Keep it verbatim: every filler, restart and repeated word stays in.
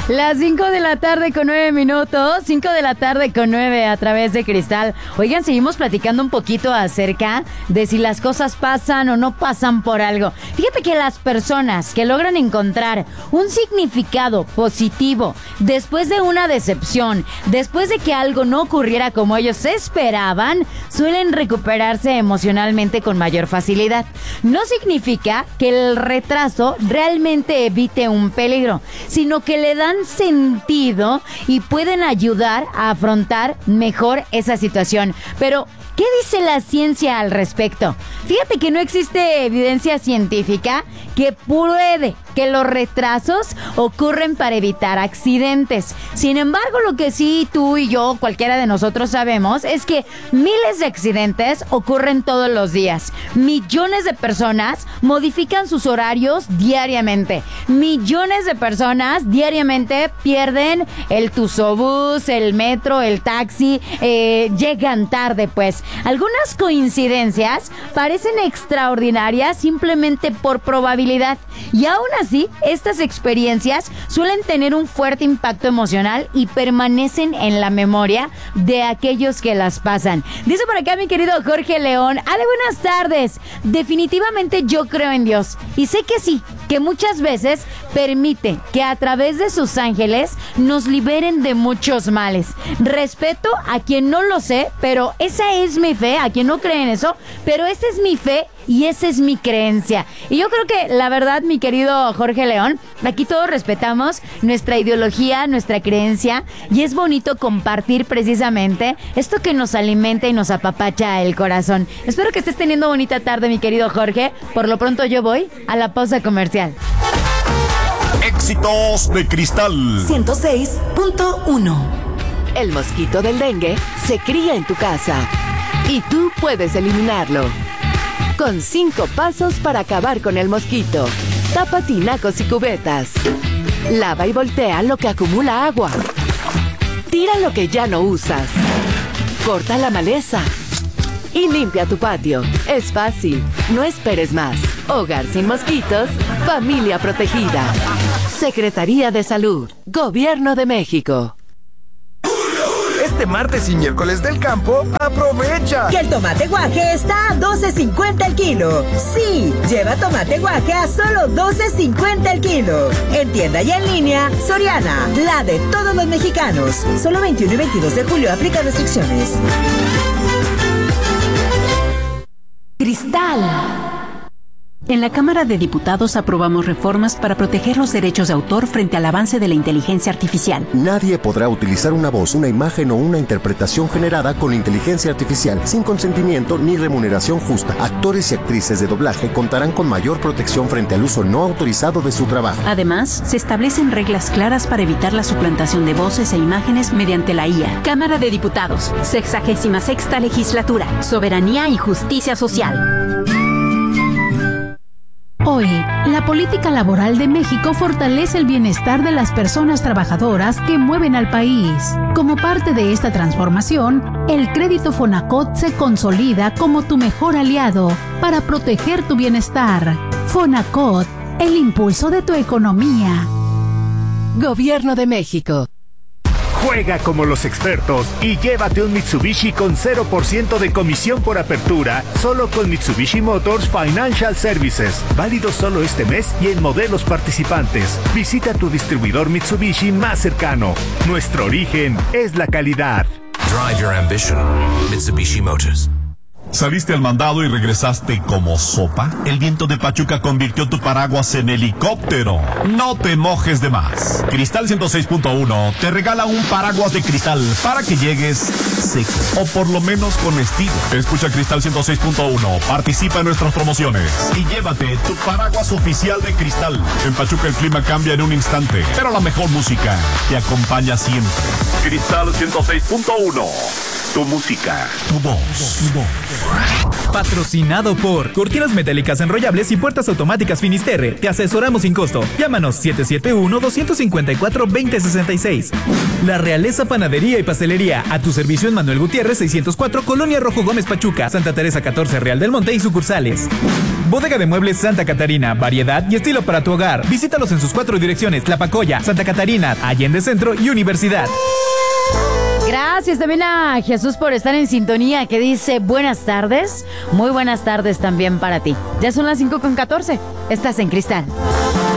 Las cinco de la tarde con nueve minutos, cinco de la tarde con nueve a través de Cristal. Oigan, seguimos platicando un poquito acerca de si las cosas pasan o no pasan por algo. Fíjate que las personas que logran encontrar un significado positivo después de una decepción, después de que algo no ocurriera como ellos esperaban, suelen recuperarse emocionalmente con mayor facilidad. No significa que el retraso realmente evite un peligro, sino que le dan sentido y pueden ayudar a afrontar mejor esa situación. Pero, ¿qué dice la ciencia al respecto? Fíjate que no existe evidencia científica que pruebe que los retrasos ocurren para evitar accidentes. Sin embargo, lo que sí tú y yo, cualquiera de nosotros sabemos, es que miles de accidentes ocurren todos los días. Millones de personas modifican sus horarios diariamente. Millones de personas diariamente pierden el tusobús, el metro, el taxi, eh, llegan tarde, pues. Algunas coincidencias parecen extraordinarias simplemente por probabilidad. Y aún así, estas experiencias suelen tener un fuerte impacto emocional y permanecen en la memoria de aquellos que las pasan. Dice por acá mi querido Jorge León: Ale, buenas tardes. Definitivamente yo creo en Dios. Y sé que sí, que muchas veces permite que a través de sus ángeles nos liberen de muchos males. Respeto a quien no lo sé, pero esa es mi fe, a quien no cree en eso, pero esa es mi fe y esa es mi creencia. Y yo creo que la verdad, mi querido Jorge León, aquí todos respetamos nuestra ideología, nuestra creencia, y es bonito compartir precisamente esto que nos alimenta y nos apapacha el corazón. Espero que estés teniendo bonita tarde, mi querido Jorge. Por lo pronto yo voy a la pausa comercial. Éxitos de Cristal ciento seis punto uno. El mosquito del dengue se cría en tu casa y tú puedes eliminarlo con cinco pasos para acabar con el mosquito. Tapa tinacos y cubetas. Lava y voltea lo que acumula agua. Tira lo que ya no usas. Corta la maleza y limpia tu patio. Es fácil, no esperes más. Hogar sin mosquitos, familia protegida. Secretaría de Salud, Gobierno de México. Este martes y miércoles del campo, aprovecha que el tomate guaje está a doce cincuenta el kilo. Sí, lleva tomate guaje a solo doce cincuenta el kilo. En tienda y en línea, Soriana, la de todos los mexicanos. Solo veintiuno y veintidós de julio aplica restricciones. Cristal. En la Cámara de Diputados aprobamos reformas para proteger los derechos de autor frente al avance de la inteligencia artificial. Nadie podrá utilizar una voz, una imagen o una interpretación generada con inteligencia artificial sin consentimiento ni remuneración justa. Actores y actrices de doblaje contarán con mayor protección frente al uso no autorizado de su trabajo. Además, se establecen reglas claras para evitar la suplantación de voces e imágenes mediante la I A. Cámara de Diputados, sexagésima sexta legislatura, soberanía y justicia social. Hoy, la política laboral de México fortalece el bienestar de las personas trabajadoras que mueven al país. Como parte de esta transformación, el crédito Fonacot se consolida como tu mejor aliado para proteger tu bienestar. Fonacot, el impulso de tu economía. Gobierno de México. Juega como los expertos y llévate un Mitsubishi con cero por ciento de comisión por apertura, solo con Mitsubishi Motors Financial Services. Válido solo este mes y en modelos participantes. Visita tu distribuidor Mitsubishi más cercano. Nuestro origen es la calidad. Drive your ambition. Mitsubishi Motors. ¿Saliste al mandado y regresaste como sopa? El viento de Pachuca convirtió tu paraguas en helicóptero. No te mojes de más. Cristal ciento seis punto uno te regala un paraguas de cristal para que llegues seco, o por lo menos con estilo. Escucha Cristal ciento seis punto uno, participa en nuestras promociones y llévate tu paraguas oficial de Cristal. En Pachuca el clima cambia en un instante, pero la mejor música te acompaña siempre. Cristal ciento seis punto uno. Tu música, tu voz, tu voz. Patrocinado por Cortinas Metálicas Enrollables y Puertas Automáticas Finisterre. Te asesoramos sin costo. Llámanos siete siete uno, dos cinco cuatro, dos cero seis seis. La Realeza Panadería y Pastelería. A tu servicio en Manuel Gutiérrez seiscientos cuatro, Colonia Rojo Gómez Pachuca, Santa Teresa catorce, Real del Monte y sucursales. Bodega de Muebles Santa Catarina. Variedad y estilo para tu hogar. Visítalos en sus cuatro direcciones: La Pacoya, Santa Catarina, Allende Centro y Universidad. Gracias también a Jesús por estar en sintonía, que dice buenas tardes. Muy buenas tardes también para ti. Ya son las cinco con catorce. Estás en Cristal.